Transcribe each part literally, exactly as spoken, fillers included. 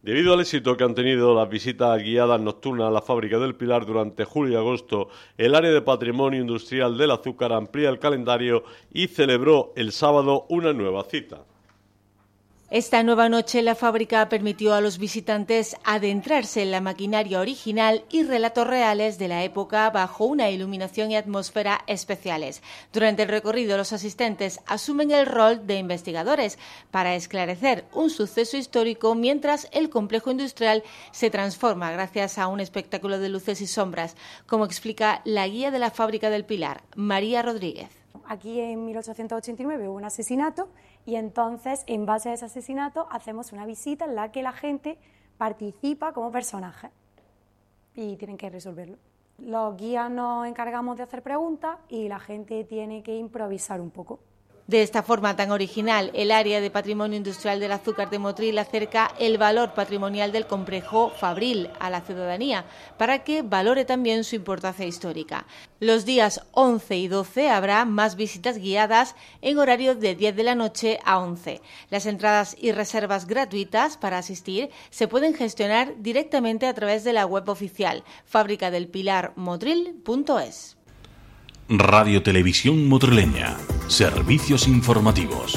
Debido al éxito que han tenido las visitas guiadas nocturnas a la fábrica del Pilar durante julio y agosto, el área de patrimonio industrial del azúcar amplía el calendario y celebró el sábado una nueva cita. Esta nueva noche la fábrica permitió a los visitantes adentrarse en la maquinaria original y relatos reales de la época bajo una iluminación y atmósfera especiales. Durante el recorrido los asistentes asumen el rol de investigadores para esclarecer un suceso histórico mientras el complejo industrial se transforma gracias a un espectáculo de luces y sombras, como explica la guía de la fábrica del Pilar, María Rodríguez. Aquí en mil ochocientos ochenta y nueve hubo un asesinato y entonces en base a ese asesinato hacemos una visita en la que la gente participa como personaje y tienen que resolverlo. Los guías nos encargamos de hacer preguntas y la gente tiene que improvisar un poco. De esta forma tan original, el área de patrimonio industrial del azúcar de Motril acerca el valor patrimonial del complejo fabril a la ciudadanía para que valore también su importancia histórica. Los días once y doce habrá más visitas guiadas en horario de diez de la noche a once. Las entradas y reservas gratuitas para asistir se pueden gestionar directamente a través de la web oficial fábrica del pilar motril punto es. Radio Televisión Motrileña. Servicios informativos.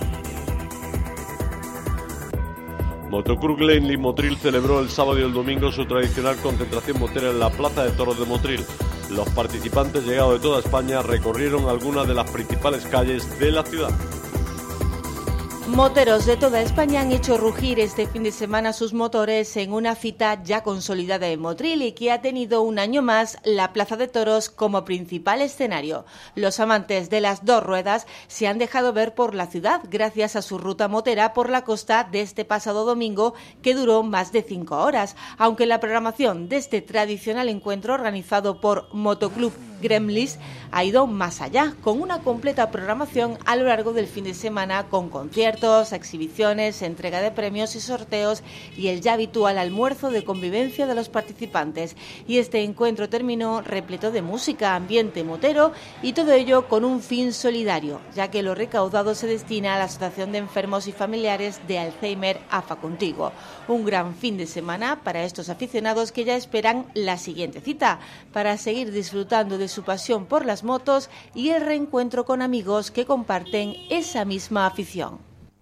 Motoclub Lanely Motril celebró el sábado y el domingo su tradicional concentración motera en la Plaza de Toros de Motril. Los participantes llegados de toda España recorrieron algunas de las principales calles de la ciudad. Moteros de toda España han hecho rugir este fin de semana sus motores en una cita ya consolidada en Motril y que ha tenido un año más la Plaza de Toros como principal escenario. Los amantes de las dos ruedas se han dejado ver por la ciudad gracias a su ruta motera por la costa de este pasado domingo que duró más de cinco horas, aunque la programación de este tradicional encuentro organizado por Motoclub Gremlis ha ido más allá, con una completa programación a lo largo del fin de semana con conciertos, exhibiciones, entrega de premios y sorteos y el ya habitual almuerzo de convivencia de los participantes. Y este encuentro terminó repleto de música, ambiente motero y todo ello con un fin solidario, ya que lo recaudado se destina a la Asociación de Enfermos y Familiares de Alzheimer AFA Contigo. Un gran fin de semana para estos aficionados que ya esperan la siguiente cita, para seguir disfrutando de su pasión por las motos y el reencuentro con amigos que comparten esa misma afición.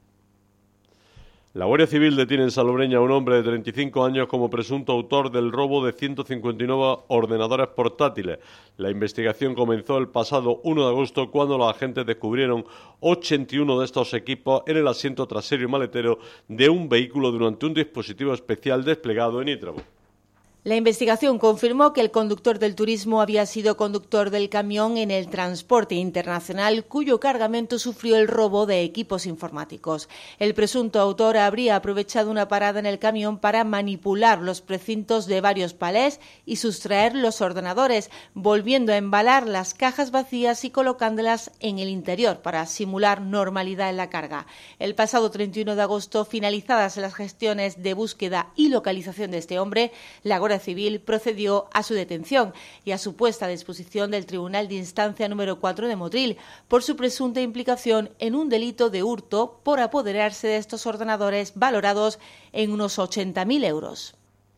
La Guardia Civil detiene en Salobreña a un hombre de treinta y cinco años como presunto autor del robo de ciento cincuenta y nueve ordenadores portátiles. La investigación comenzó el pasado uno de agosto cuando los agentes descubrieron ochenta y uno de estos equipos en el asiento trasero y maletero de un vehículo durante un dispositivo especial desplegado en Ítrabo. La investigación confirmó que el conductor del turismo había sido conductor del camión en el transporte internacional cuyo cargamento sufrió el robo de equipos informáticos. El presunto autor habría aprovechado una parada en el camión para manipular los precintos de varios palés y sustraer los ordenadores, volviendo a embalar las cajas vacías y colocándolas en el interior para simular normalidad en la carga. El pasado treinta y uno de agosto, finalizadas las gestiones de búsqueda y localización de este hombre, la Guardia Civil procedió a su detención y a su puesta a disposición del Tribunal de Instancia número cuatro de Motril por su presunta implicación en un delito de hurto por apoderarse de estos ordenadores valorados en unos ochenta mil euros.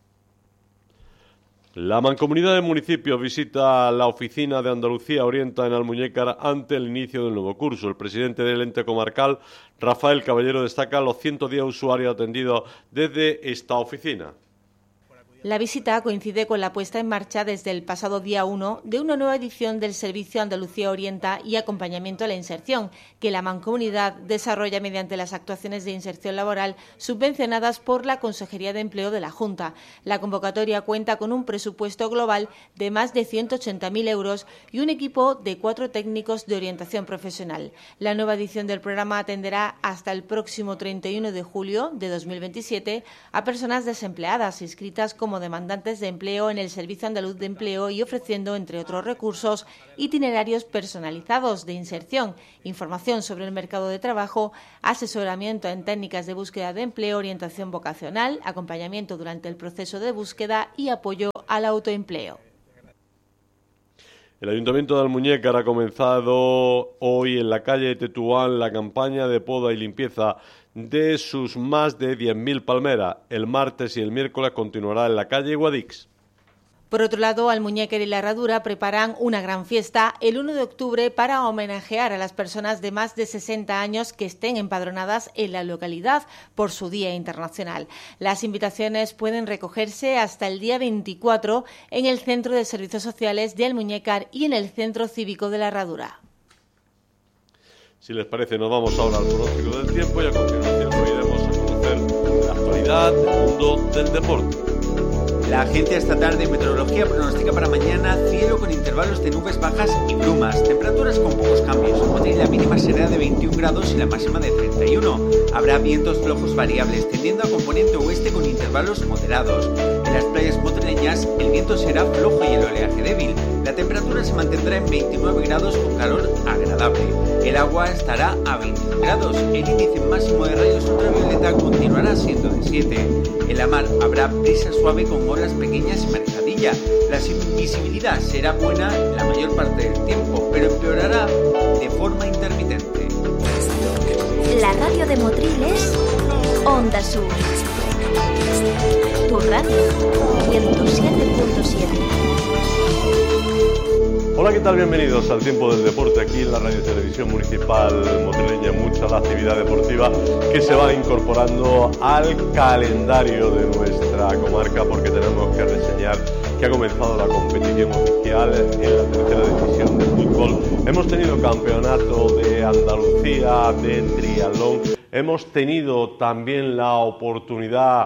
La Mancomunidad de Municipios visita la oficina de Andalucía Orienta en Almuñécar ante el inicio del nuevo curso. El presidente del ente comarcal, Rafael Caballero, destaca los ciento diez usuarios atendidos desde esta oficina. La visita coincide con la puesta en marcha desde el pasado día uno de una nueva edición del Servicio Andalucía Orienta y Acompañamiento a la Inserción, que la Mancomunidad desarrolla mediante las actuaciones de inserción laboral subvencionadas por la Consejería de Empleo de la Junta. La convocatoria cuenta con un presupuesto global de más de ciento ochenta mil euros y un equipo de cuatro técnicos de orientación profesional. La nueva edición del programa atenderá hasta el próximo treinta y uno de julio de dos mil veintisiete a personas desempleadas inscritas como demandantes de empleo en el Servicio Andaluz de Empleo y ofreciendo, entre otros recursos, itinerarios personalizados de inserción, información sobre el mercado de trabajo, asesoramiento en técnicas de búsqueda de empleo, orientación vocacional, acompañamiento durante el proceso de búsqueda y apoyo al autoempleo. El Ayuntamiento de Almuñécar ha comenzado hoy en la calle Tetuán la campaña de poda y limpieza de sus más de diez mil palmeras. El martes y el miércoles continuará en la calle Guadix. Por otro lado, Almuñécar y La Herradura preparan una gran fiesta el uno de octubre para homenajear a las personas de más de sesenta años que estén empadronadas en la localidad por su Día Internacional. Las invitaciones pueden recogerse hasta el día veinticuatro en el Centro de Servicios Sociales de Almuñécar y en el Centro Cívico de La Herradura. Si les parece, nos vamos ahora al pronóstico del tiempo y a continuación nos iremos a conocer la actualidad del mundo del deporte. La Agencia Estatal de Meteorología pronostica para mañana cielo con intervalos de nubes bajas y brumas, temperaturas con pocos cambios. En Motril la mínima será de veintiún grados y la máxima de treinta y uno. Habrá vientos flojos variables, tendiendo a componente oeste con intervalos moderados. En las playas motrileñas el viento será flojo y el oleaje débil. La temperatura se mantendrá en veintinueve grados con calor agradable. El agua estará a veintiún grados. El índice máximo de rayos ultravioleta continuará siendo de siete. En la mar habrá brisa suave con olas pequeñas y marejadilla. La visibilidad será buena la mayor parte del tiempo, pero empeorará de forma intermitente. La radio de Motril es Onda Sur. Tu radio ciento siete punto siete. Hola, ¿qué tal? Bienvenidos al Tiempo del Deporte aquí en la Radio Televisión Municipal Motrileña. Mucha la actividad deportiva que se va incorporando al calendario de nuestra comarca, porque tenemos que reseñar que ha comenzado la competición oficial en la tercera división de fútbol. Hemos tenido campeonato de Andalucía de triatlón, hemos tenido también la oportunidad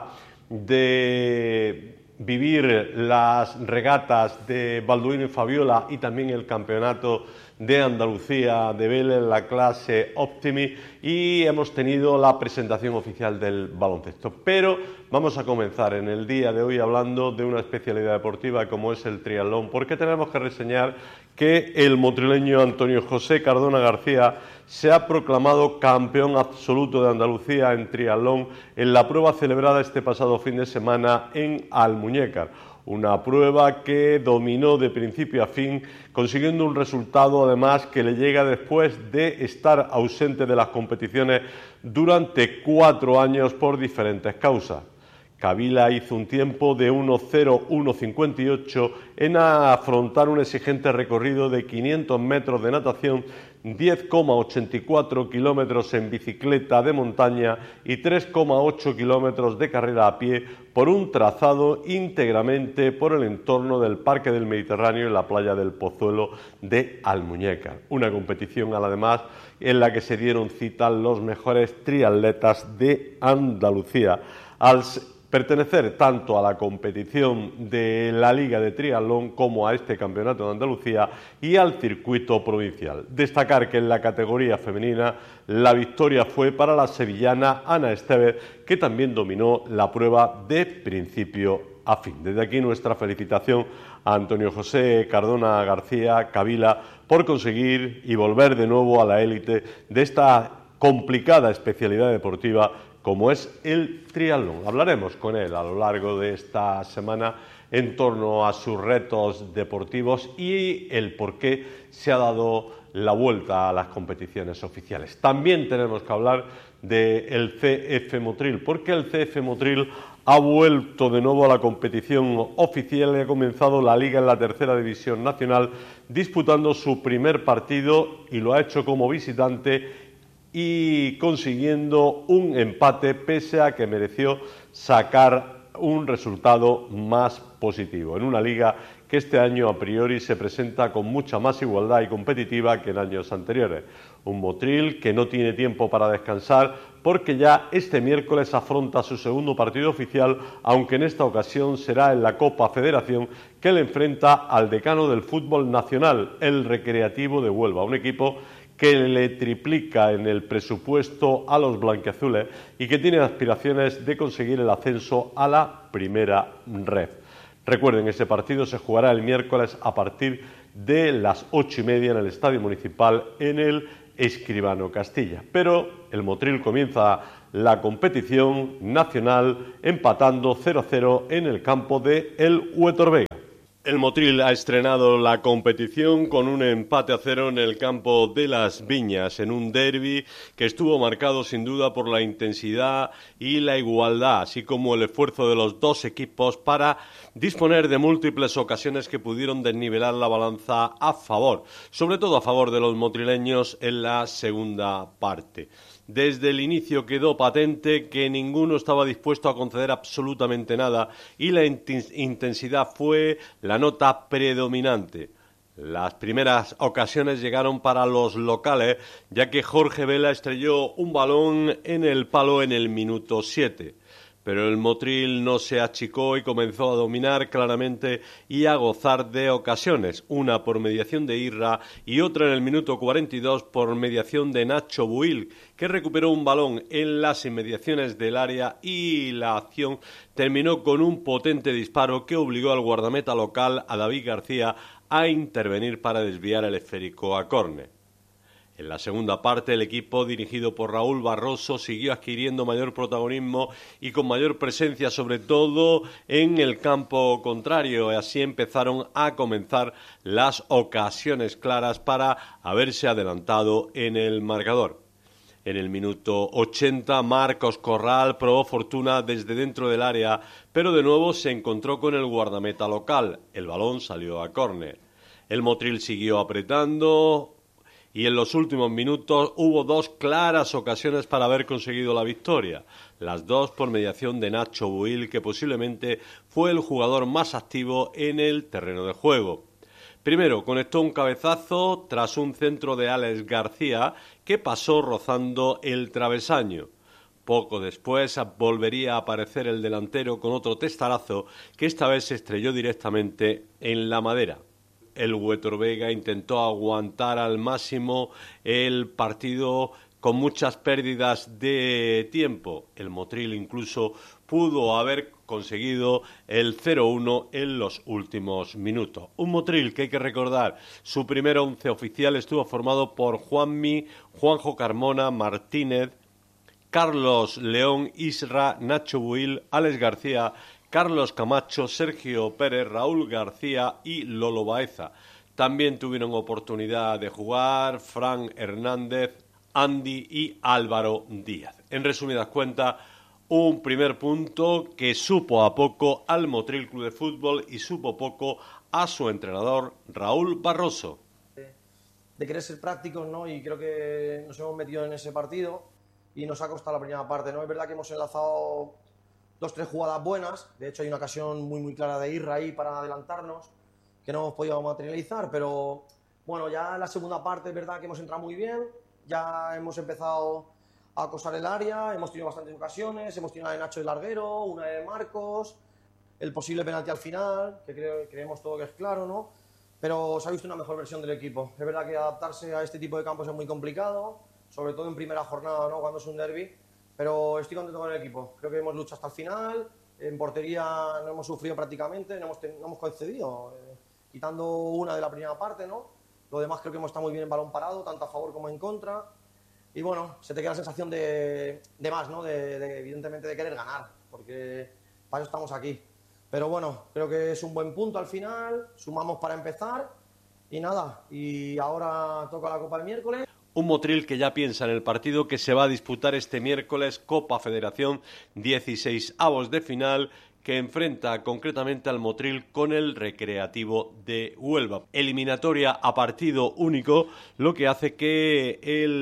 de vivir las regatas de Balduino y Fabiola y también el campeonato de Andalucía de vela en la clase Optimi, y hemos tenido la presentación oficial del baloncesto. Pero vamos a comenzar en el día de hoy hablando de una especialidad deportiva como es el triatlón, porque tenemos que reseñar que el motrileño Antonio José Cardona García se ha proclamado campeón absoluto de Andalucía en triatlón en la prueba celebrada este pasado fin de semana en Almuñécar. Una prueba que dominó de principio a fin, consiguiendo un resultado además que le llega después de estar ausente de las competiciones durante cuatro años por diferentes causas. Kabila hizo un tiempo de uno cero uno cincuenta y ocho en afrontar un exigente recorrido de quinientos metros de natación, diez coma ochenta y cuatro kilómetros en bicicleta de montaña y tres coma ocho kilómetros de carrera a pie por un trazado íntegramente por el entorno del Parque del Mediterráneo en la playa del Pozuelo de Almuñécar. Una competición además en la que se dieron cita los mejores triatletas de Andalucía. Al pertenecer tanto a la competición de la Liga de Triatlón como a este Campeonato de Andalucía y al circuito provincial. Destacar que en la categoría femenina la victoria fue para la sevillana Ana Estevez, que también dominó la prueba de principio a fin. Desde aquí nuestra felicitación a Antonio José Cardona García Kabila por conseguir y volver de nuevo a la élite de esta complicada especialidad deportiva como es el triatlón. Hablaremos con él a lo largo de esta semana en torno a sus retos deportivos y el por qué se ha dado la vuelta a las competiciones oficiales. También tenemos que hablar del C F Motril, porque el C F Motril ha vuelto de nuevo a la competición oficial y ha comenzado la liga en la tercera división nacional, disputando su primer partido y lo ha hecho como visitante y consiguiendo un empate pese a que mereció sacar un resultado más positivo en una liga que este año a priori se presenta con mucha más igualdad y competitiva que en años anteriores. Un Motril que no tiene tiempo para descansar porque ya este miércoles afronta su segundo partido oficial, aunque en esta ocasión será en la Copa Federación que le enfrenta al decano del fútbol nacional, el Recreativo de Huelva, un equipo que le triplica en el presupuesto a los blanquiazules y que tiene aspiraciones de conseguir el ascenso a la primera ref. Recuerden, ese partido se jugará el miércoles a partir de las ocho y media en el Estadio Municipal en el Escribano Castilla. Pero el Motril comienza la competición nacional empatando cero a cero en el campo de El Huetor Vega. El Motril ha estrenado la competición con un empate a cero en el campo de Las Viñas, en un derbi que estuvo marcado sin duda por la intensidad y la igualdad, así como el esfuerzo de los dos equipos para disponer de múltiples ocasiones que pudieron desnivelar la balanza a favor, sobre todo a favor de los motrileños en la segunda parte. Desde el inicio quedó patente que ninguno estaba dispuesto a conceder absolutamente nada y la intensidad fue la nota predominante. Las primeras ocasiones llegaron para los locales, ya que Jorge Vela estrelló un balón en el palo en el minuto siete. Pero el Motril no se achicó y comenzó a dominar claramente y a gozar de ocasiones, una por mediación de Irra y otra en el minuto cuarenta y dos por mediación de Nacho Buil, que recuperó un balón en las inmediaciones del área y la acción terminó con un potente disparo que obligó al guardameta local, a David García, a intervenir para desviar el esférico a córner. En la segunda parte, el equipo dirigido por Raúl Barroso siguió adquiriendo mayor protagonismo y con mayor presencia, sobre todo en el campo contrario. Y así empezaron a comenzar las ocasiones claras para haberse adelantado en el marcador. En el minuto ochenta, Marcos Corral probó fortuna desde dentro del área, pero de nuevo se encontró con el guardameta local. El balón salió a córner. El Motril siguió apretando y en los últimos minutos hubo dos claras ocasiones para haber conseguido la victoria, las dos por mediación de Nacho Buil, que posiblemente fue el jugador más activo en el terreno de juego. Primero conectó un cabezazo tras un centro de Alex García que pasó rozando el travesaño. Poco después volvería a aparecer el delantero con otro testarazo que esta vez se estrelló directamente en la madera. El Huétor Vega intentó aguantar al máximo el partido con muchas pérdidas de tiempo. El Motril incluso pudo haber conseguido el cero uno en los últimos minutos. Un Motril que hay que recordar, su primer once oficial estuvo formado por Juanmi, Juanjo Carmona, Martínez, Carlos León, Isra, Nacho Buil, Alex García, Carlos Camacho, Sergio Pérez, Raúl García y Lolo Baeza. También tuvieron oportunidad de jugar Fran Hernández, Andy y Álvaro Díaz. En resumidas cuentas, un primer punto que supo a poco al Motril Club de Fútbol y supo poco a su entrenador Raúl Barroso. De querer ser prácticos, ¿no? Y creo que nos hemos metido en ese partido y nos ha costado la primera parte, ¿no? Es verdad que hemos enlazado dos, tres jugadas buenas. De hecho, hay una ocasión muy, muy clara de Irra ahí para adelantarnos, que no hemos podido materializar, pero bueno, ya en la segunda parte es verdad que hemos entrado muy bien, ya hemos empezado a acosar el área, hemos tenido bastantes ocasiones, hemos tenido una de Nacho de larguero, una de Marcos, el posible penalti al final, que creo, creemos todo que es claro, ¿no? Pero se ha visto una mejor versión del equipo. Es verdad que adaptarse a este tipo de campos es muy complicado, sobre todo en primera jornada, ¿no? Cuando es un derbi. Pero estoy contento con el equipo. Creo que hemos luchado hasta el final. En portería no hemos sufrido prácticamente, no hemos, ten, no hemos concedido, eh, quitando una de la primera parte, ¿no? Lo demás creo que hemos estado muy bien en balón parado, tanto a favor como en contra. Y bueno, se te queda la sensación de, de más, ¿no? De, de, evidentemente de querer ganar, porque para eso estamos aquí. Pero bueno, creo que es un buen punto al final, sumamos para empezar y nada. Y ahora toca la Copa el miércoles. Un Motril que ya piensa en el partido que se va a disputar este miércoles, Copa Federación, dieciséis avos de final, que enfrenta concretamente al Motril con el Recreativo de Huelva. Eliminatoria a partido único, lo que hace que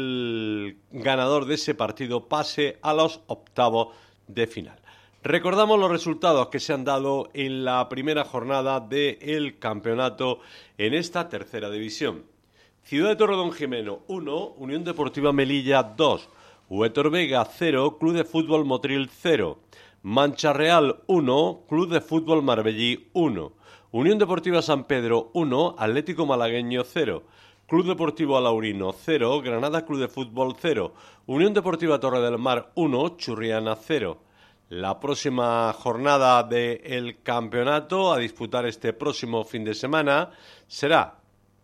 el ganador de ese partido pase a los octavos de final. Recordamos los resultados que se han dado en la primera jornada del campeonato en esta tercera división. Ciudad de Torredonjimeno uno, Unión Deportiva Melilla dos, Huétor Vega cero, Club de Fútbol Motril cero, Mancha Real uno, Club de Fútbol Marbellí uno, Unión Deportiva San Pedro uno, Atlético Malagueño cero, Club Deportivo Alaurino cero, Granada Club de Fútbol cero, Unión Deportiva Torre del Mar uno, Churriana cero. La próxima jornada del campeonato a disputar este próximo fin de semana será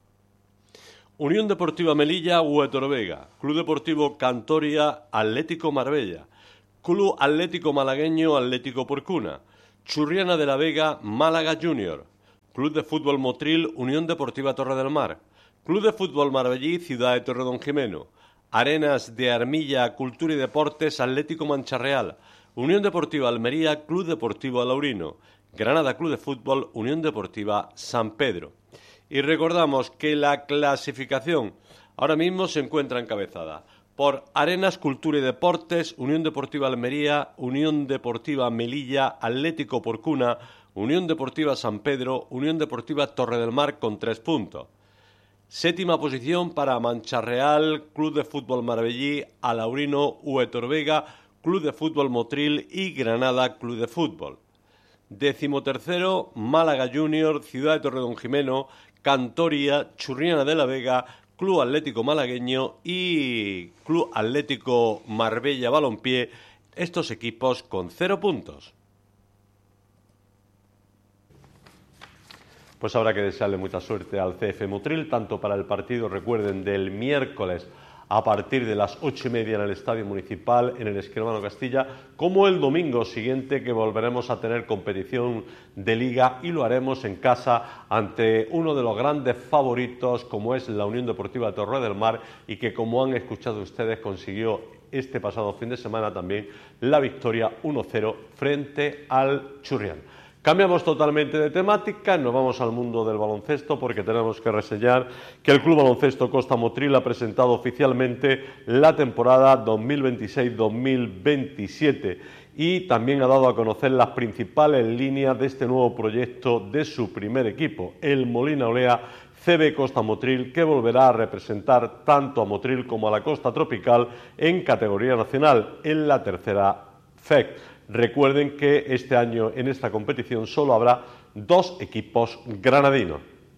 Unión Deportiva Melilla, Huétor Vega, Club Deportivo Cantoria, Atlético Marbella, Club Atlético Malagueño, Atlético Porcuna, Churriana de la Vega, Málaga Junior, Club de Fútbol Motril, Unión Deportiva Torre del Mar. Club de Fútbol Marbellí, Ciudad de Torredonjimeno. Arenas de Armilla, Cultura y Deportes, Atlético Mancha Real. Unión Deportiva Almería, Club Deportivo Alaurino. Granada Club de Fútbol, Unión Deportiva San Pedro. Y recordamos que la clasificación ahora mismo se encuentra encabezada por Arenas, Cultura y Deportes, Unión Deportiva Almería, Unión Deportiva Melilla, Atlético Porcuna, Unión Deportiva San Pedro, Unión Deportiva Torre del Mar con tres puntos. Séptima posición para Mancha Real, Club de Fútbol Marbellí, Alaurino, Huetor Vega, Club de Fútbol Motril y Granada Club de Fútbol. Décimo tercero, Málaga Junior, Ciudad de Torredonjimeno, Cantoria, Churriana de la Vega, Club Atlético Malagueño y Club Atlético Marbella Balompié, estos equipos con cero puntos. Pues habrá que desearle mucha suerte al C F Motril, tanto para el partido, recuerden, del miércoles a partir de las ocho y media en el Estadio Municipal, en el Escribano Castilla, como el domingo siguiente, que volveremos a tener competición de Liga y lo haremos en casa ante uno de los grandes favoritos, como es la Unión Deportiva Torre del Mar, y que, como han escuchado ustedes, consiguió este pasado fin de semana también la victoria uno cero frente al Churrián. Cambiamos totalmente de temática, nos vamos al mundo del baloncesto porque tenemos que reseñar que el Club Baloncesto Costa Motril ha presentado oficialmente la temporada dos mil veintiséis dos mil veintisiete y también ha dado a conocer las principales líneas de este nuevo proyecto de su primer equipo, el Molina Olea C B Costa Motril, que volverá a representar tanto a Motril como a la Costa Tropical en categoría nacional en la tercera F E C. Recuerden que este año en esta competición solo habrá dos equipos granadinos.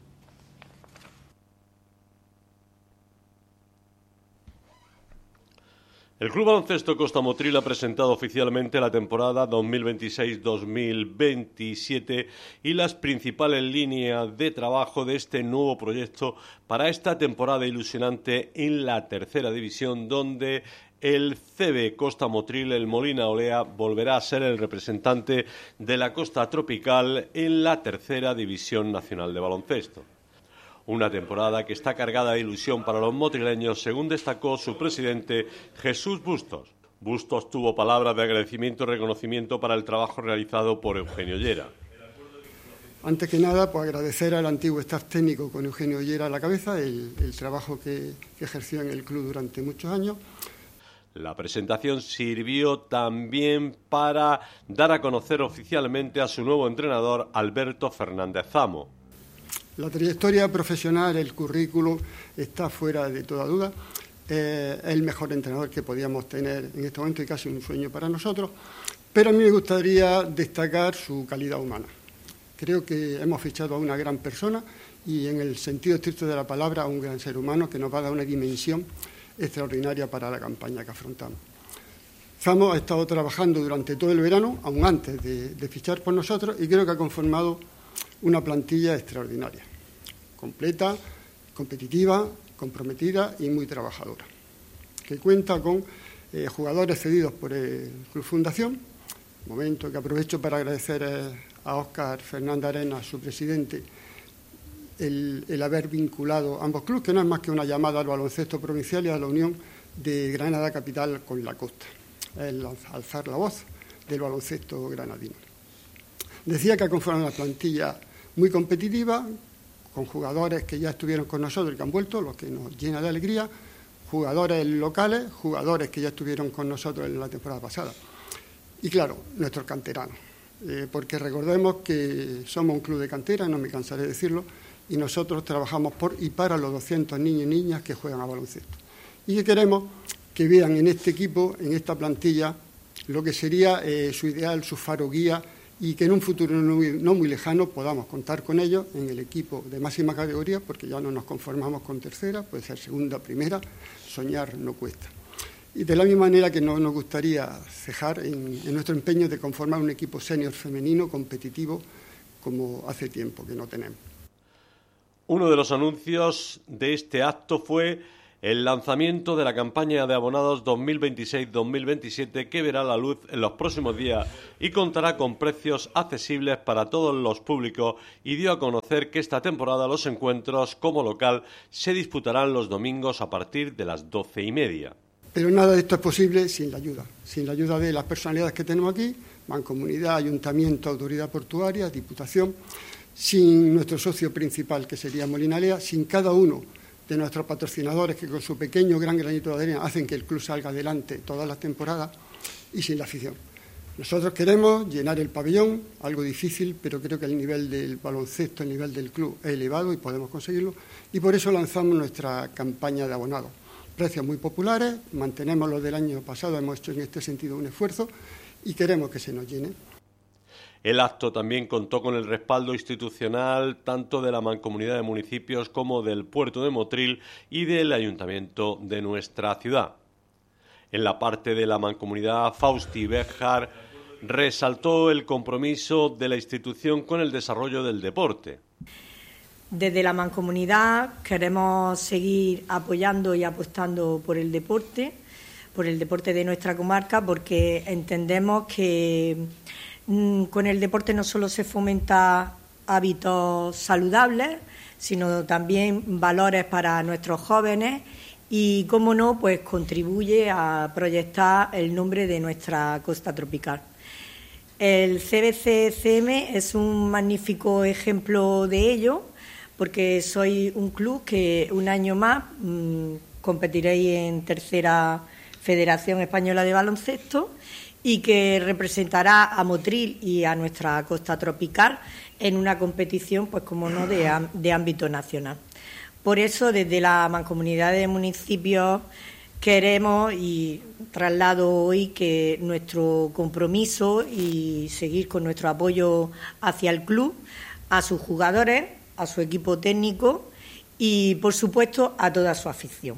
El Club Baloncesto Costa Motril ha presentado oficialmente la temporada dos mil veintiséis dos mil veintisiete y las principales líneas de trabajo de este nuevo proyecto para esta temporada ilusionante en la tercera división, donde el C B Costa Motril, el Molina Olea, volverá a ser el representante de la Costa Tropical en la tercera división nacional de baloncesto. Una temporada que está cargada de ilusión para los motrileños, según destacó su presidente Jesús Bustos. Bustos tuvo palabras de agradecimiento y reconocimiento para el trabajo realizado por Eugenio Llera. Antes que nada, pues agradecer al antiguo staff técnico con Eugenio Llera a la cabeza el, el trabajo que, que ejerció en el club durante muchos años. La presentación sirvió también para dar a conocer oficialmente a su nuevo entrenador, Alberto Fernández Zamo. La trayectoria profesional, el currículum, está fuera de toda duda. Eh, es el mejor entrenador que podíamos tener en este momento y casi un sueño para nosotros. Pero a mí me gustaría destacar su calidad humana. Creo que hemos fichado a una gran persona y, en el sentido estricto de la palabra, a un gran ser humano que nos va a dar una dimensión extraordinaria para la campaña que afrontamos. Zamo ha estado trabajando durante todo el verano, aún antes de, de fichar por nosotros, y creo que ha conformado una plantilla extraordinaria, completa, competitiva, comprometida y muy trabajadora, que cuenta con eh, jugadores cedidos por el Club Fundación, momento que aprovecho para agradecer eh, a Óscar Fernández Arenas, su presidente, El, el haber vinculado ambos clubes, que no es más que una llamada al baloncesto provincial y a la unión de Granada Capital con la costa, el alzar la voz del baloncesto granadino. Decía que ha conformado una plantilla muy competitiva, con jugadores que ya estuvieron con nosotros y que han vuelto, lo que nos llena de alegría, jugadores locales, jugadores que ya estuvieron con nosotros en la temporada pasada. Y claro, nuestros canteranos, eh, porque recordemos que somos un club de cantera, no me cansaré de decirlo, y nosotros trabajamos por y para los doscientos niños y niñas que juegan a baloncesto. Y que queremos que vean en este equipo, en esta plantilla, lo que sería eh, su ideal, su faro guía, y que en un futuro no muy, no muy lejano podamos contar con ellos en el equipo de máxima categoría, porque ya no nos conformamos con tercera, puede ser segunda, primera, soñar no cuesta. Y de la misma manera que no nos gustaría cejar en, en nuestro empeño de conformar un equipo senior femenino competitivo como hace tiempo que no tenemos. Uno de los anuncios de este acto fue el lanzamiento de la campaña de abonados dos mil veintiséis dos mil veintisiete que verá la luz en los próximos días y contará con precios accesibles para todos los públicos, y dio a conocer que esta temporada los encuentros como local se disputarán los domingos a partir de las doce y media. Pero nada de esto es posible sin la ayuda, sin la ayuda de las personalidades que tenemos aquí, Mancomunidad, Ayuntamiento, Autoridad Portuaria, Diputación, sin nuestro socio principal, que sería Molinalea, sin cada uno de nuestros patrocinadores que con su pequeño gran granito de arena hacen que el club salga adelante todas las temporadas, y sin la afición. Nosotros queremos llenar el pabellón, algo difícil, pero creo que el nivel del baloncesto, el nivel del club es elevado y podemos conseguirlo, y por eso lanzamos nuestra campaña de abonados. Precios muy populares, mantenemos los del año pasado, hemos hecho en este sentido un esfuerzo y queremos que se nos llene. El acto también contó con el respaldo institucional tanto de la Mancomunidad de Municipios como del Puerto de Motril y del Ayuntamiento de nuestra ciudad. En la parte de la Mancomunidad, Fausti Bejar resaltó el compromiso de la institución con el desarrollo del deporte. Desde la Mancomunidad queremos seguir apoyando y apostando por el deporte, por el deporte de nuestra comarca, porque entendemos que con el deporte no solo se fomenta hábitos saludables, sino también valores para nuestros jóvenes y, cómo no, pues contribuye a proyectar el nombre de nuestra costa tropical. El C B C C M es un magnífico ejemplo de ello, porque soy un club que un año más mmm, competiréis en tercera Federación Española de Baloncesto y que representará a Motril y a nuestra costa tropical en una competición, pues como no, de, de ámbito nacional. Por eso, desde la Mancomunidad de Municipios queremos y traslado hoy que nuestro compromiso y seguir con nuestro apoyo hacia el club, a sus jugadores, a su equipo técnico y, por supuesto, a toda su afición.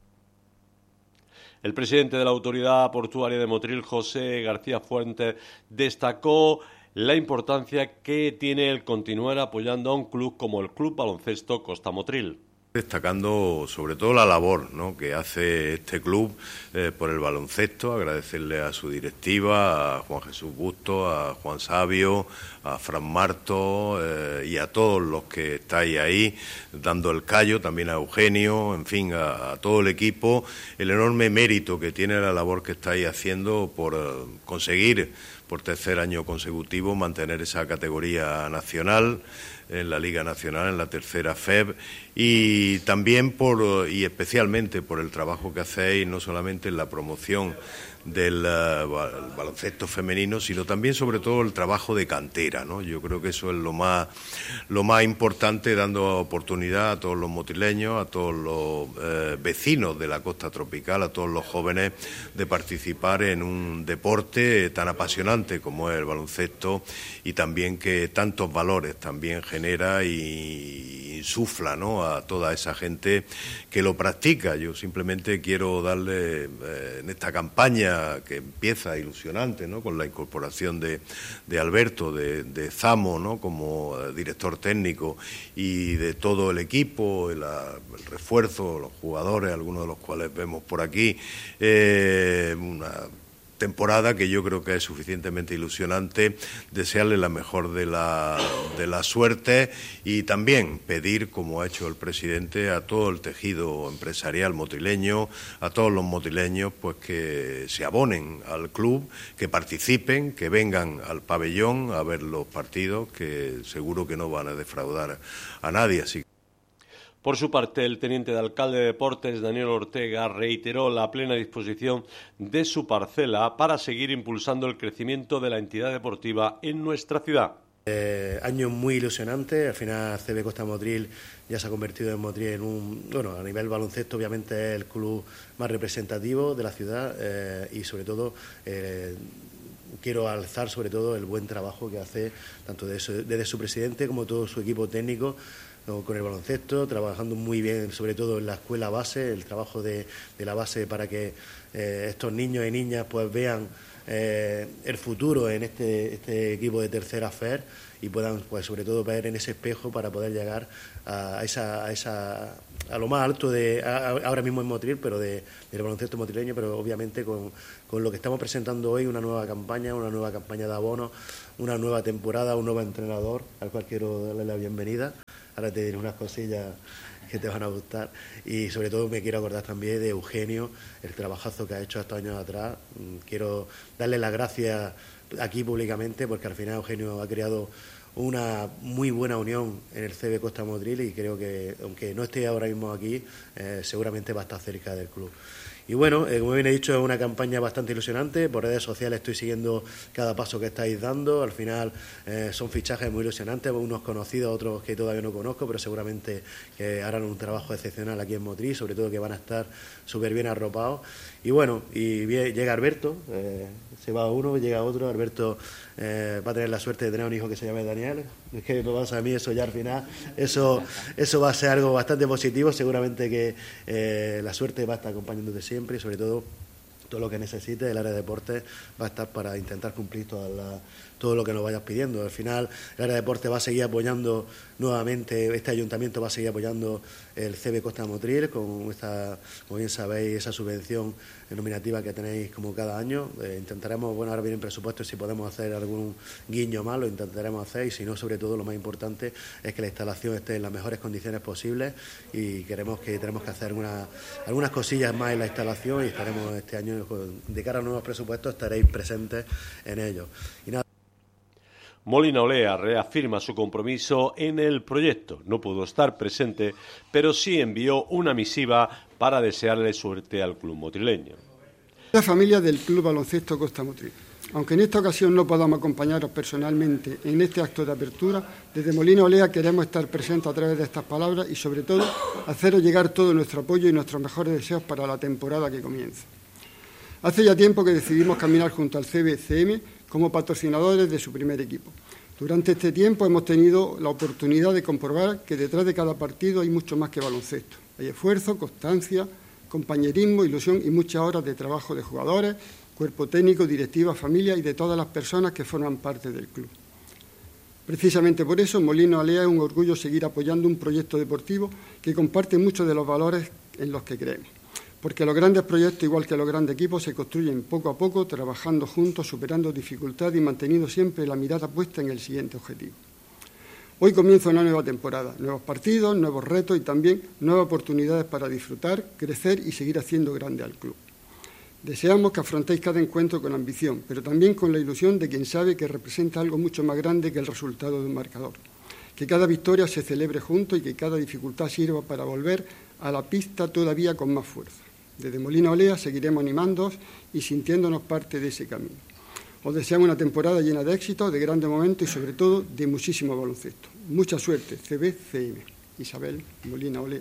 El presidente de la Autoridad Portuaria de Motril, José García Fuentes, destacó la importancia que tiene el continuar apoyando a un club como el Club Baloncesto Costa Motril. Destacando sobre todo la labor, ¿no?, que hace este club eh, por el baloncesto, agradecerle a su directiva, a Juan Jesús Busto, a Juan Sabio, a Fran Marto eh, y a todos los que estáis ahí dando el callo, también a Eugenio, en fin, a, a todo el equipo, el enorme mérito que tiene la labor que estáis haciendo por eh, conseguir por tercer año consecutivo mantener esa categoría nacional en la Liga Nacional, en la tercera F E B, y también por y especialmente por el trabajo que hacéis no solamente en la promoción del uh, baloncesto femenino, sino también sobre todo el trabajo de cantera, ¿no? Yo creo que eso es lo más lo más importante, dando oportunidad a todos los motrileños, a todos los eh, vecinos de la costa tropical, a todos los jóvenes, de participar en un deporte tan apasionante como es el baloncesto y también que tantos valores también genera y insufla, ¿no?, a toda esa gente que lo practica. Yo simplemente quiero darle eh, en esta campaña que empieza ilusionante, ¿no?, con la incorporación de, de Alberto, de, de Zamo, ¿no?, como director técnico, y de todo el equipo, el, el refuerzo, los jugadores, algunos de los cuales vemos por aquí, eh, una temporada que yo creo que es suficientemente ilusionante. Desearle la mejor de la, de la suerte y también pedir, como ha hecho el presidente, a todo el tejido empresarial motrileño, a todos los motrileños, pues que se abonen al club, que participen, que vengan al pabellón a ver los partidos, que seguro que no van a defraudar a nadie. Así Por su parte, el teniente de alcalde de Deportes, Daniel Ortega, reiteró la plena disposición de su parcela para seguir impulsando el crecimiento de la entidad deportiva en nuestra ciudad. Eh, año muy ilusionante. Al final C B Costa Motril ya se ha convertido en Motril en un, bueno, a nivel baloncesto obviamente es el club más representativo de la ciudad eh, y sobre todo eh, quiero alzar sobre todo el buen trabajo que hace tanto desde su, desde su presidente como todo su equipo técnico con el baloncesto, trabajando muy bien sobre todo en la escuela base, el trabajo de, de la base para que eh, estos niños y niñas pues vean eh, el futuro en este, este equipo de tercera F E R y puedan, pues sobre todo, ver en ese espejo para poder llegar a esa, a, esa, a lo más alto de a, ahora mismo en Motril, pero de, del baloncesto motrileño, pero obviamente con, con lo que estamos presentando hoy, una nueva campaña, una nueva campaña de abonos, una nueva temporada, un nuevo entrenador, al cual quiero darle la bienvenida. Ahora te diré unas cosillas que te van a gustar, y sobre todo me quiero acordar también de Eugenio, el trabajazo que ha hecho estos años atrás. Quiero darle las gracias aquí públicamente, porque al final Eugenio ha creado una muy buena unión en el C B Costa Motril, y creo que, aunque no esté ahora mismo aquí, eh, seguramente va a estar cerca del club. Y bueno, eh, como bien he dicho, es una campaña bastante ilusionante. Por redes sociales estoy siguiendo cada paso que estáis dando. Al final eh, son fichajes muy ilusionantes, unos conocidos, otros que todavía no conozco, pero seguramente que harán un trabajo excepcional aquí en Motril, sobre todo que van a estar súper bien arropados. Y bueno, y llega Alberto, eh, se va uno, llega otro. Alberto eh, va a tener la suerte de tener un hijo que se llame Daniel. Es que no pasa a mí eso ya al final. Eso, eso va a ser algo bastante positivo. Seguramente que eh, la suerte va a estar acompañándote siempre, y sobre todo todo lo que necesite el área de deportes va a estar para intentar cumplir toda la, todo lo que nos vayas pidiendo. Al final el área de deportes va a seguir apoyando nuevamente, este ayuntamiento va a seguir apoyando el C B Costa Motril con esta, como bien sabéis, esa subvención nominativa que tenéis como cada año. Eh, intentaremos, bueno, ahora vienen presupuestos, si podemos hacer algún guiño más lo intentaremos hacer, y si no, sobre todo lo más importante es que la instalación esté en las mejores condiciones posibles, y queremos que tenemos que hacer una, algunas cosillas más en la instalación, y estaremos este año, de cara a nuevos presupuestos, estaréis presentes en ello. Y nada. Molina Olea reafirma su compromiso en el proyecto. No pudo estar presente, pero sí envió una misiva para desearle suerte al club motrileño. La familia del Club Baloncesto Costa Motril. Aunque en esta ocasión no podamos acompañaros personalmente en este acto de apertura, desde Molina Olea queremos estar presentes a través de estas palabras y, sobre todo, haceros llegar todo nuestro apoyo y nuestros mejores deseos para la temporada que comienza. Hace ya tiempo que decidimos caminar junto al C B C M como patrocinadores de su primer equipo. Durante este tiempo hemos tenido la oportunidad de comprobar que detrás de cada partido hay mucho más que baloncesto. Hay esfuerzo, constancia, compañerismo, ilusión y muchas horas de trabajo de jugadores, cuerpo técnico, directiva, familia y de todas las personas que forman parte del club. Precisamente por eso, Molina Olea es un orgullo seguir apoyando un proyecto deportivo que comparte muchos de los valores en los que creemos. Porque los grandes proyectos, igual que los grandes equipos, se construyen poco a poco, trabajando juntos, superando dificultades y manteniendo siempre la mirada puesta en el siguiente objetivo. Hoy comienza una nueva temporada, nuevos partidos, nuevos retos y también nuevas oportunidades para disfrutar, crecer y seguir haciendo grande al club. Deseamos que afrontéis cada encuentro con ambición, pero también con la ilusión de quien sabe que representa algo mucho más grande que el resultado de un marcador. Que cada victoria se celebre juntos y que cada dificultad sirva para volver a la pista todavía con más fuerza. Desde Molina Olea seguiremos animándoos y sintiéndonos parte de ese camino. Os deseamos una temporada llena de éxitos, de grandes momentos y, sobre todo, de muchísimo baloncesto. Mucha suerte, C B C M. Isabel Molina Olea.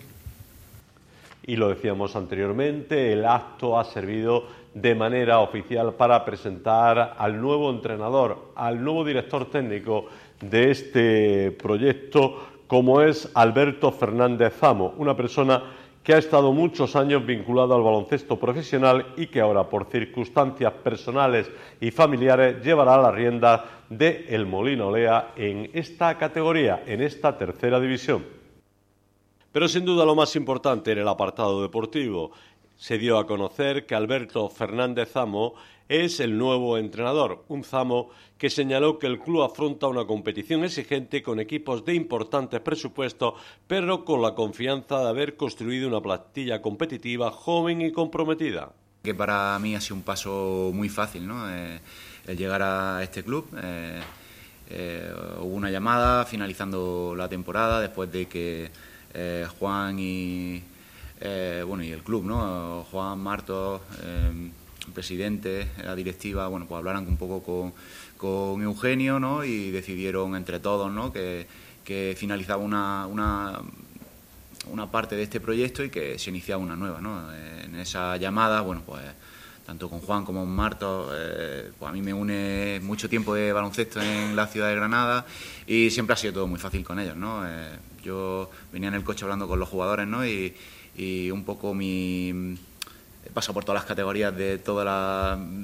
Y lo decíamos anteriormente, el acto ha servido de manera oficial para presentar al nuevo entrenador, al nuevo director técnico de este proyecto, como es Alberto Fernández Zamo, una persona que ha estado muchos años vinculado al baloncesto profesional y que ahora, por circunstancias personales y familiares, llevará la rienda de el Molina Olea en esta categoría, en esta tercera división. Pero sin duda lo más importante en el apartado deportivo, se dio a conocer que Alberto Fernández Zamo es el nuevo entrenador, un Zamo que señaló que el club afronta una competición exigente con equipos de importantes presupuestos, pero con la confianza de haber construido una plantilla competitiva, joven y comprometida. Que para mí ha sido un paso muy fácil, ¿no? Eh, el llegar a este club. Eh, eh, hubo una llamada finalizando la temporada después de que eh, Juan y eh, bueno y el club, ¿no? Juan Martos, eh, presidente, la directiva, bueno, pues hablaran un poco con, con Eugenio, ¿no? Y decidieron entre todos, ¿no? que, que finalizaba una, una, una parte de este proyecto y que se iniciaba una nueva, ¿no? En esa llamada, bueno, pues tanto con Juan como con Martos, eh, pues a mí me une mucho tiempo de baloncesto en la ciudad de Granada y siempre ha sido todo muy fácil con ellos, ¿no? Eh, yo venía en el coche hablando con los jugadores, ¿no? Y, y un poco mi... He pasado por todas las categorías de toda la,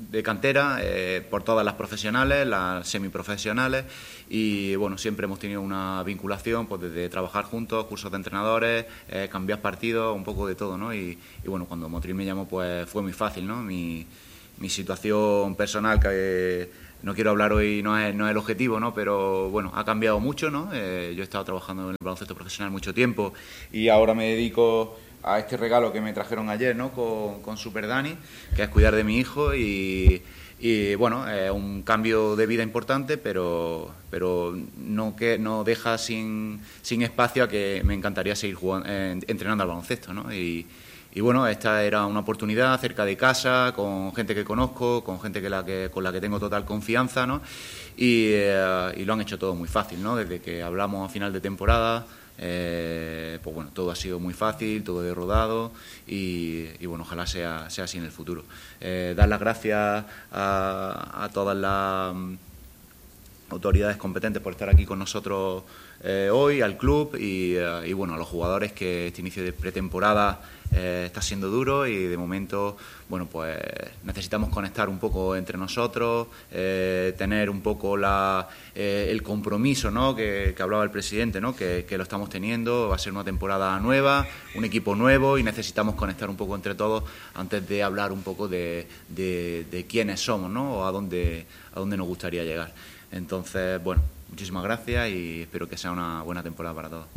de cantera, eh, por todas las profesionales, las semiprofesionales, y bueno, siempre hemos tenido una vinculación, pues desde trabajar juntos, cursos de entrenadores, eh, cambiar partidos, un poco de todo, ¿no? Y, y bueno, cuando Motril me llamó, pues fue muy fácil, ¿no? Mi, mi situación personal, que eh, no quiero hablar hoy, no es, no es el objetivo, ¿no? Pero bueno, ha cambiado mucho, ¿no? Eh, yo he estado trabajando en el baloncesto profesional mucho tiempo y ahora me dedico a este regalo que me trajeron ayer, ¿no? Con, con Super Dani, que es cuidar de mi hijo y, y bueno, es un cambio de vida importante, pero pero no que no deja sin, sin espacio a que me encantaría seguir jugando, eh, entrenando al baloncesto, ¿no? Y, y bueno, esta era una oportunidad cerca de casa, con gente que conozco, con gente que la que, con la que tengo total confianza, ¿no? Y, eh, y lo han hecho todo muy fácil, ¿no? Desde que hablamos a final de temporada, eh, pues bueno, todo ha sido muy fácil, todo de rodado y, y bueno, ojalá sea, sea así en el futuro. Eh, dar las gracias a, a todas las autoridades competentes por estar aquí con nosotros eh, hoy, al club y, eh, y bueno, a los jugadores, que este inicio de pretemporada eh, está siendo duro y de momento, bueno, pues necesitamos conectar un poco entre nosotros, eh, tener un poco la, eh, el compromiso, ¿no? que, que hablaba el presidente, ¿no? que, que lo estamos teniendo. Va a ser una temporada nueva, un equipo nuevo y necesitamos conectar un poco entre todos antes de hablar un poco de, de, de quiénes somos, ¿no? O a dónde, a dónde nos gustaría llegar. Entonces, bueno, muchísimas gracias y espero que sea una buena temporada para todos.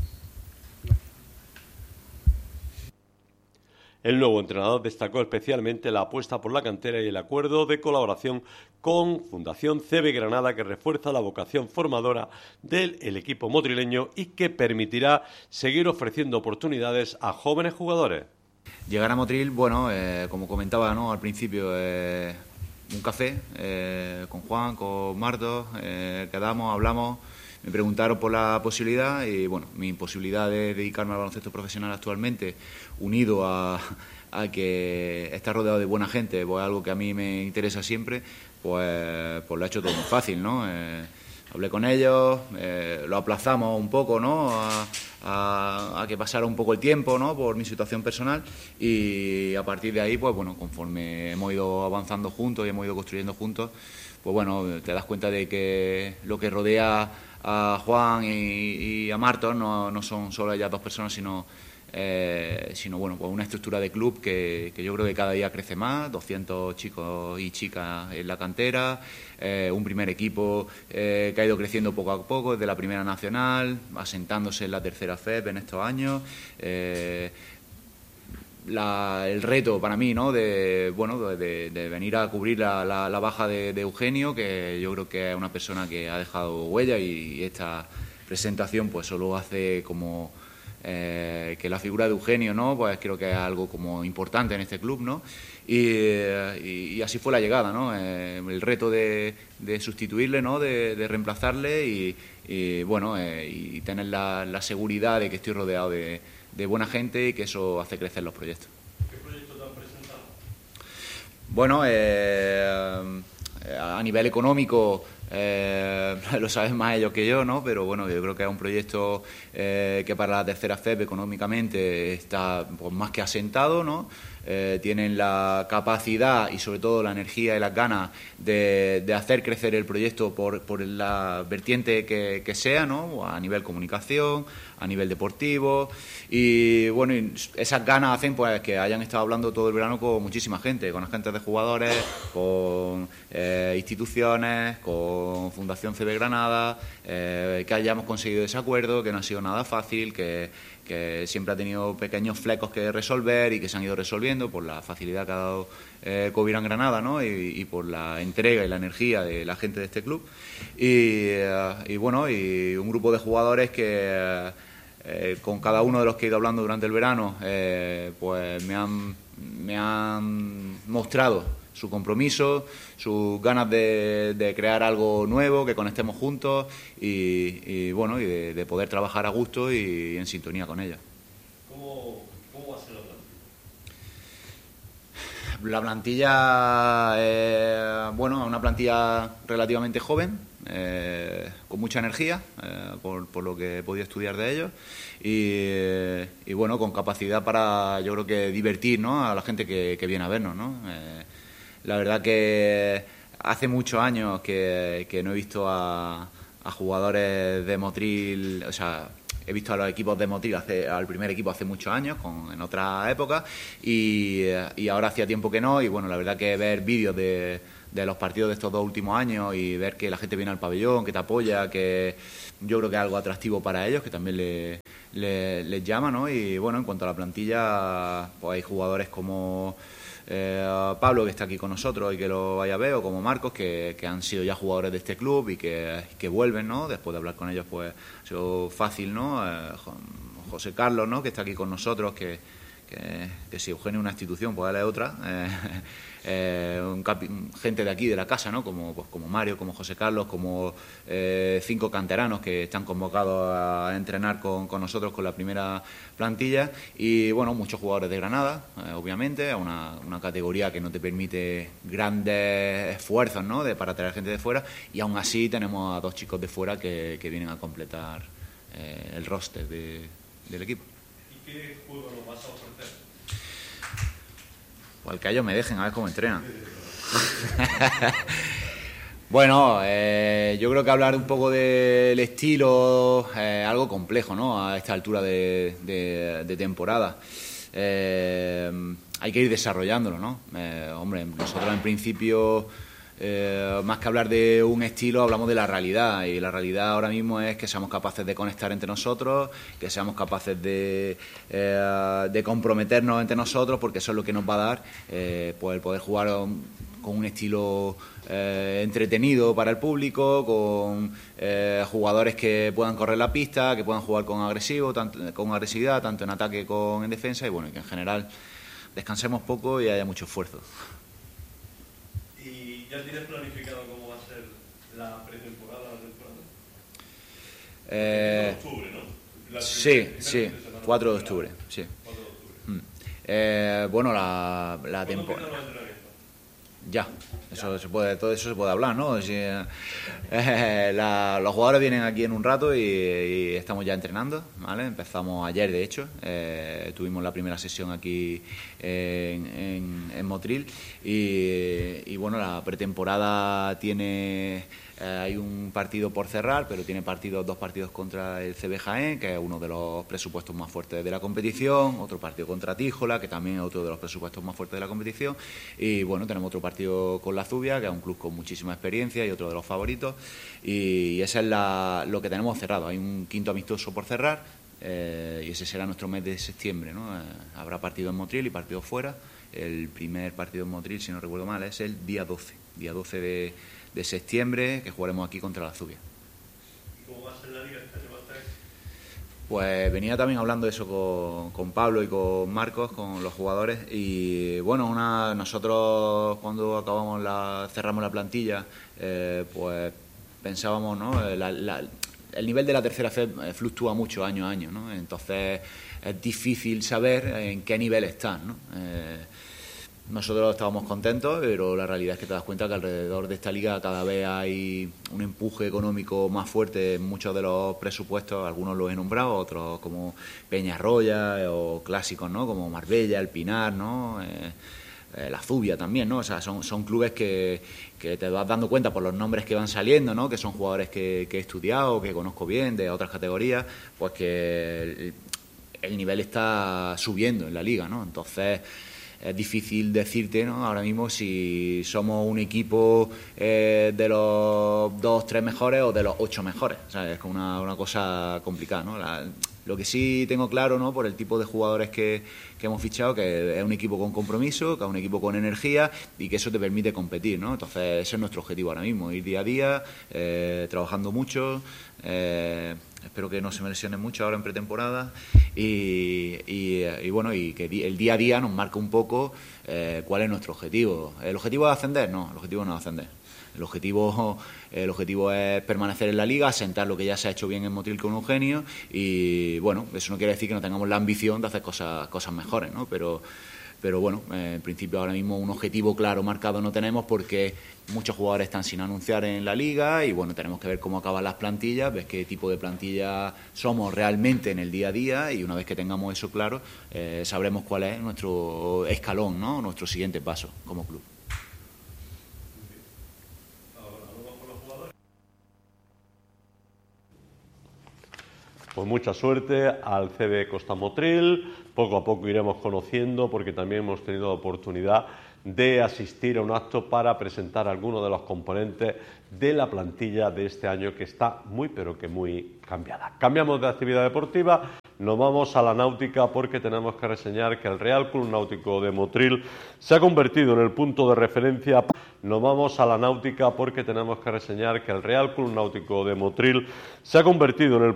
El nuevo entrenador destacó especialmente la apuesta por la cantera y el acuerdo de colaboración con Fundación C B Granada, que refuerza la vocación formadora del el equipo motrileño y que permitirá seguir ofreciendo oportunidades a jóvenes jugadores. Llegar a Motril, bueno, eh, como comentaba, ¿no? Al principio, eh, un café eh, con Juan, con Martos, eh, quedamos, hablamos, me preguntaron por la posibilidad y bueno, mi imposibilidad de dedicarme al baloncesto profesional actualmente, unido a, a que estar rodeado de buena gente, pues algo que a mí me interesa siempre, pues, pues lo ha hecho todo muy fácil, ¿no? Eh, hablé con ellos, eh, lo aplazamos un poco, ¿no? A, a, a que pasara un poco el tiempo, ¿no? Por mi situación personal y a partir de ahí, pues bueno, conforme hemos ido avanzando juntos y hemos ido construyendo juntos, pues bueno, te das cuenta de que lo que rodea a Juan y, y a Martos no, no son solo ellas dos personas, sino, eh, sino bueno, pues una estructura de club que, que yo creo que cada día crece más, doscientos chicos y chicas en la cantera, eh, un primer equipo eh, que ha ido creciendo poco a poco desde la primera nacional, asentándose en la tercera F E P en estos años. Eh, La, el reto para mí, ¿no? de bueno de, de venir a cubrir la, la, la baja de, de Eugenio, que yo creo que es una persona que ha dejado huella y esta presentación pues solo hace como eh, que la figura de Eugenio, ¿no? Pues creo que es algo como importante en este club, ¿no? Y, y, y así fue la llegada, ¿no? Eh, el reto de, de sustituirle, ¿no? De, de reemplazarle y, y bueno eh, y tener la, la seguridad de que estoy rodeado de de buena gente y que eso hace crecer los proyectos. ¿Qué proyecto te han presentado? Bueno, eh, a nivel económico eh, lo saben más ellos que yo, ¿no? Pero bueno, yo creo que es un proyecto eh, que para la tercera F E P económicamente está pues, más que asentado, ¿no? Eh, tienen la capacidad y sobre todo la energía y las ganas de, de hacer crecer el proyecto por, por la vertiente que, que sea, ¿no? A nivel comunicación, a nivel deportivo y bueno, y esas ganas hacen pues que hayan estado hablando todo el verano con muchísima gente, con agentes de jugadores, con eh, instituciones, con Fundación C B Granada, eh, que hayamos conseguido ese acuerdo, que no ha sido nada fácil, que que siempre ha tenido pequeños flecos que resolver y que se han ido resolviendo por la facilidad que ha dado eh, Covirán Granada, ¿no? y, y por la entrega y la energía de la gente de este club. Y, eh, y bueno, y un grupo de jugadores que eh, con cada uno de los que he ido hablando durante el verano, eh, pues me han, me han mostrado su compromiso, sus ganas de, de crear algo nuevo, que conectemos juntos y, y bueno, y de, de poder trabajar a gusto y, y en sintonía con ella. ¿Cómo, cómo va a ser la plantilla? La plantilla, eh, bueno, una plantilla relativamente joven, eh, con mucha energía, eh, por, por lo que he podido estudiar de ellos, y, y bueno, con capacidad para, yo creo que divertir, ¿no? A la gente que, que viene a vernos, ¿no? Eh, la verdad que hace muchos años que, que no he visto a, a jugadores de Motril, o sea, he visto a los equipos de Motril, hace, al primer equipo hace muchos años, con, en otra época, y, y ahora hacía tiempo que no, y bueno, la verdad que ver vídeos de, de los partidos de estos dos últimos años y ver que la gente viene al pabellón, que te apoya, que yo creo que es algo atractivo para ellos, que también le, le, les llama, ¿no? Y bueno, en cuanto a la plantilla, pues hay jugadores como eh, Pablo, que está aquí con nosotros y que lo vaya a ver, o como Marcos, que, que han sido ya jugadores de este club y que, que vuelven, ¿no? Después de hablar con ellos, pues ha sido fácil, ¿no? Eh, José Carlos, ¿no? Que está aquí con nosotros, que, que, que si Eugenio es una institución, pues él es otra. Eh, Eh, un capi, gente de aquí, de la casa, ¿no? Como, pues, como Mario, como José Carlos, como eh, cinco canteranos que están convocados a entrenar con, con nosotros con la primera plantilla y, bueno, muchos jugadores de Granada, eh, obviamente, una, una categoría que no te permite grandes esfuerzos, ¿no? De, para traer gente de fuera y aún así tenemos a dos chicos de fuera que, que vienen a completar eh, el roster de, del equipo. ¿Y qué juego nos vas a ofrecer? Pues que ellos me dejen a ver cómo entrenan. Bueno, eh, yo creo que hablar un poco del estilo es eh, algo complejo, ¿no? A esta altura de, de, de temporada. Eh, hay que ir desarrollándolo, ¿no? Eh, hombre, nosotros en principio, eh, más que hablar de un estilo, hablamos de la realidad. Y la realidad ahora mismo es que seamos capaces de conectar entre nosotros, que seamos capaces de, eh, de comprometernos entre nosotros, porque eso es lo que nos va a dar eh, pues el poder jugar con un estilo eh, entretenido para el público, con eh, jugadores que puedan correr la pista, que puedan jugar con agresivo, tanto, con agresividad, tanto en ataque como en defensa, y bueno, y que en general descansemos poco y haya mucho esfuerzo. ¿Y ya tienes planificado cómo va a ser la pretemporada, la temporada? Eh, octubre, ¿no? La sí, sí, cuatro de octubre, sí. cuatro de octubre. Mm. Eh, bueno, la, la temporada... Ya, eso se puede, todo eso se puede hablar, ¿no? Si, eh, la, los jugadores vienen aquí en un rato y, y estamos ya entrenando, ¿vale? Empezamos ayer, de hecho, eh, tuvimos la primera sesión aquí en, en, en Motril y, y bueno, la pretemporada tiene... Eh, hay un partido por cerrar, pero tiene partidos, dos partidos contra el C B Jaén, que es uno de los presupuestos más fuertes de la competición, otro partido contra Tíjola, que también es otro de los presupuestos más fuertes de la competición, y bueno, tenemos otro partido con la Zubia, que es un club con muchísima experiencia y otro de los favoritos, y, y ese es la, lo que tenemos cerrado. Hay un quinto amistoso por cerrar, eh, y ese será nuestro mes de septiembre, ¿no? Eh, habrá partido en Motril y partido fuera. El primer partido en Motril, si no recuerdo mal, es el día doce, día doce de... de septiembre, que jugaremos aquí contra la Zubia. ¿Y cómo va a ser la liga este año? Pues venía también hablando de eso con, con Pablo y con Marcos, con los jugadores, y bueno, una nosotros cuando acabamos la cerramos la plantilla, eh, pues pensábamos, ¿no? La, la, el nivel de la tercera fe fluctúa mucho año a año, ¿no? Entonces es difícil saber en qué nivel están, ¿no? Eh, Nosotros estábamos contentos, pero la realidad es que te das cuenta que alrededor de esta liga cada vez hay un empuje económico más fuerte en muchos de los presupuestos, algunos los he nombrado, otros como Peñarroya o clásicos, ¿no? Como Marbella, El Pinar, ¿no? Eh, eh, la Zubia también, ¿no? O sea, son, son clubes que, que te vas dando cuenta por los nombres que van saliendo, ¿no? Que son jugadores que, que he estudiado, que conozco bien de otras categorías, pues que el, el nivel está subiendo en la liga, ¿no? Entonces es difícil decirte, ¿no? Ahora mismo si somos un equipo eh, de los dos, tres mejores o de los ocho mejores. O sea, es una, una cosa complicada, ¿no? La, lo que sí tengo claro, ¿no? Por el tipo de jugadores que, que hemos fichado, que es un equipo con compromiso, que es un equipo con energía y que eso te permite competir, ¿no? Entonces ese es nuestro objetivo ahora mismo, ir día a día, eh, trabajando mucho. Eh, espero que no se me lesione mucho ahora en pretemporada y, y, y bueno, y que el día a día nos marque un poco eh, cuál es nuestro objetivo. ¿El objetivo es ascender? No, el objetivo no es ascender. El objetivo, el objetivo es permanecer en la liga, asentar lo que ya se ha hecho bien en Motril con Eugenio y bueno, eso no quiere decir que no tengamos la ambición de hacer cosas, cosas mejores, ¿no? Pero Pero bueno, eh, en principio ahora mismo un objetivo claro marcado no tenemos porque muchos jugadores están sin anunciar en la liga y bueno, tenemos que ver cómo acaban las plantillas, ver qué tipo de plantilla somos realmente en el día a día y una vez que tengamos eso claro, eh, sabremos cuál es nuestro escalón, ¿no? Nuestro siguiente paso como club. Pues mucha suerte al C B Costa Motril, poco a poco iremos conociendo porque también hemos tenido la oportunidad de asistir a un acto para presentar algunos de los componentes de la plantilla de este año que está muy pero que muy cambiada. Cambiamos de actividad deportiva, nos vamos a la náutica porque tenemos que reseñar que el Real Club Náutico de Motril se ha convertido en el punto de referencia. Nos vamos a la náutica porque tenemos que reseñar que el Real Club Náutico de Motril se ha convertido en el